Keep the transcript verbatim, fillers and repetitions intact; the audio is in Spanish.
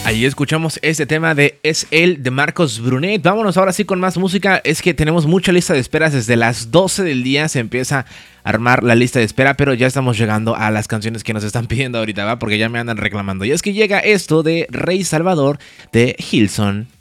Ahí escuchamos este tema de Es él de Marcos Brunet. Vámonos ahora sí con más música. Es que tenemos mucha lista de esperas. Desde las doce del día se empieza a armar la lista de espera, pero ya estamos llegando a las canciones que nos están pidiendo ahorita, ¿va? Porque ya me andan reclamando. Y es que llega esto de Rey Salvador de Hilson.